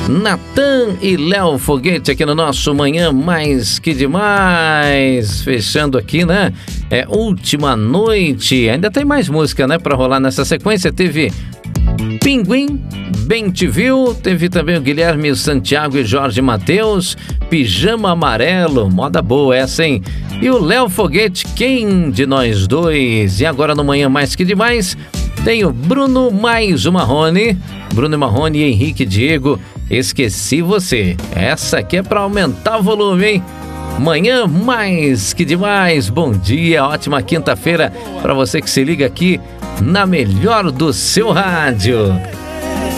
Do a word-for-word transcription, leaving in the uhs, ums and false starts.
Natan e Léo Foguete aqui no nosso Manhã Mais Que Demais. Fechando aqui, né? É Última Noite. Ainda tem mais música, né? Pra rolar nessa sequência. Teve Pinguim, Bem Te Viu. Teve também o Guilherme Santiago e Jorge Mateus. Pijama Amarelo. Moda boa essa, hein? E o Léo Foguete, Quem de Nós Dois? E agora no Manhã Mais Que Demais tem o Bruno mais o Marrone. Bruno Marrone e Henrique Diego, Esqueci Você. Essa aqui é pra aumentar o volume, hein? Manhã Mais Que Demais. Bom dia, ótima quinta-feira pra você que se liga aqui na melhor do seu rádio.